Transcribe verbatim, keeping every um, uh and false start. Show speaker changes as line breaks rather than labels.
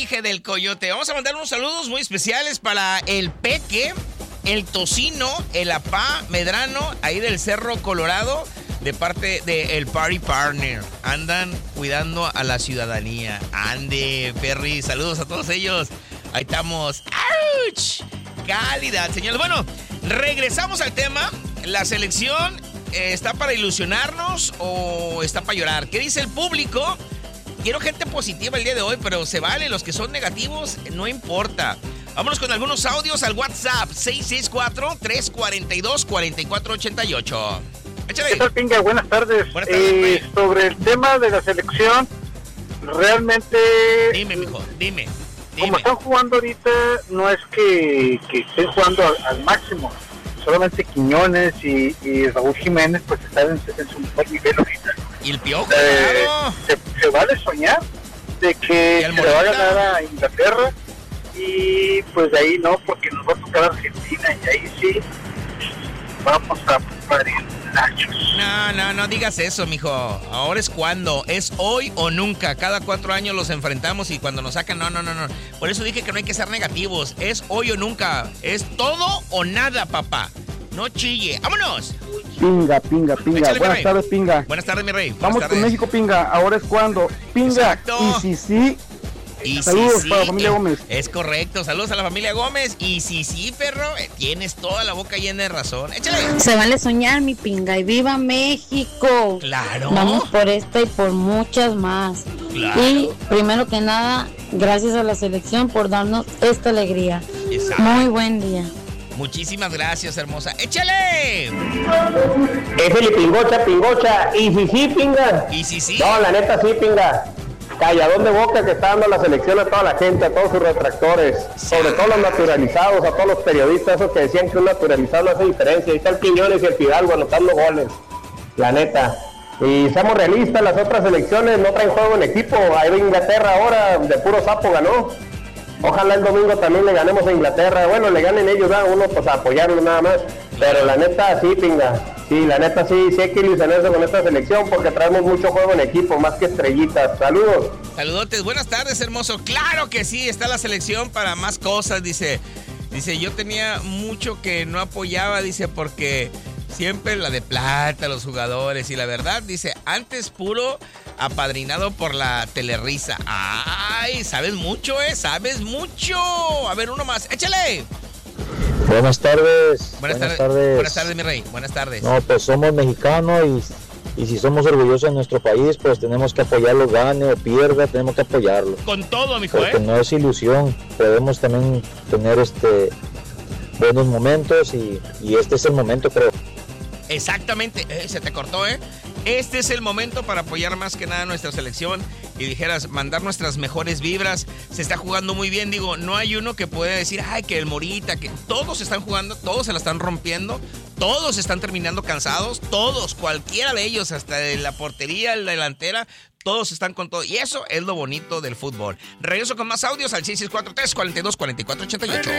dije del coyote. Vamos a mandar unos saludos muy especiales para el Peque, el Tocino, el Apá Medrano, ahí del Cerro Colorado, de parte del Party Partner. Andan cuidando a la ciudadanía. Ande, Perry, saludos a todos ellos. Ahí estamos. ¡Auch! Calidad, señores. Bueno, regresamos al tema. La selección eh, ¿está para ilusionarnos o está para llorar? ¿Qué dice el público? Quiero gente positiva el día de hoy, pero se vale. Los que son negativos, no importa. Vámonos con algunos audios al WhatsApp. seis seis cuatro, tres cuatro dos, cuatro cuatro ocho ocho. Échale.
¿Qué tal, Pinga? Buenas tardes.
Buenas tardes,
eh, sobre el tema de la selección, realmente...
Dime, mijo, dime.
Como
dime.
están jugando ahorita, no es que, que estén jugando al, al máximo. Solamente Quiñones y, y Raúl Jiménez pues están en, en su mejor nivel ahorita.
Y el Piojo,
Eh,
claro.
se, se vale soñar de que
el
se le va a
Morita?
ganar a Inglaterra y pues de ahí no, porque nos va a tocar Argentina y ahí sí vamos a parir nachos.
No, no, no digas eso, mijo. Ahora es cuando, es hoy o nunca. Cada cuatro años los enfrentamos y cuando nos sacan, no, no, no, no. Por eso dije que no hay que ser negativos. Es hoy o nunca. Es todo o nada, papá. No chille. ¡Vámonos!
Pinga, pinga, pinga.
Échale, mi
Buenas
rey.
tardes, pinga.
Buenas tardes, mi rey. Buenas
Vamos
tardes.
con México, pinga. Ahora es cuando. Pinga.
Exacto.
Y si sí.
Y
Saludos
sí, sí,
para la familia
eh,
Gómez.
Es correcto. Saludos a la familia Gómez. Y sí, sí, perro, eh, tienes toda la boca llena de razón. Échale.
Se vale soñar, mi pinga, y viva México.
Claro.
Vamos por esta y por muchas más.
Claro.
Y primero que nada, gracias a la selección por darnos esta alegría.
Exacto.
Muy buen día.
Muchísimas gracias, hermosa. ¡Échale!
Es el pingocha, pingocha. Y si sí, pinga.
Y sí, sí.
No, la neta sí, pinga. Calladón de boca que está dando la selección a toda la gente, a todos sus retractores, sobre todo los naturalizados, a todos los periodistas, esos que decían que un naturalizado no hace diferencia. Ahí está el Quiñones y el Fidalgo anotando goles, la neta. Y seamos realistas, las otras selecciones no traen juego en equipo. Ahí Inglaterra ahora de puro sapo ganó. Ojalá el domingo también le ganemos a Inglaterra. Bueno, le ganen ellos, ¿no? Uno pues a apoyarlo nada más. Pero la neta sí, pinga. Sí, la neta sí, sí hay que ilusionarse con esta selección porque traemos mucho juego en equipo, más que estrellitas. Saludos.
Saludotes, buenas tardes, hermoso. Claro que sí, está la selección para más cosas, dice. Dice, yo tenía mucho que no apoyaba, dice, porque siempre la de plata, los jugadores. Y la verdad, dice, antes puro apadrinado por la Telerisa. Ay, sabes mucho, ¿eh? Sabes mucho. A ver, uno más, échale.
Buenas tardes.
Buenas, tardes. Buenas tardes, mi rey. Buenas tardes.
No, pues somos mexicanos y, y si somos orgullosos de nuestro país, pues tenemos que apoyarlo, gane o pierda, tenemos que apoyarlo.
Con todo, mijo,
Porque
¿eh?
no es ilusión, podemos también tener este buenos momentos y, y este es el momento, creo.
Exactamente, eh, se te cortó, ¿eh? Este es el momento para apoyar más que nada a nuestra selección y dijeras, mandar nuestras mejores vibras. Se está jugando muy bien, digo, no hay uno que pueda decir, ay, que el Morita, que todos están jugando, todos se la están rompiendo, todos están terminando cansados, todos, cualquiera de ellos, hasta de la portería, la delantera, todos están con todo. Y eso es lo bonito del fútbol. Regreso con más audios al seis seis cuatro, tres cuatro dos, cuatro cuatro ocho ocho.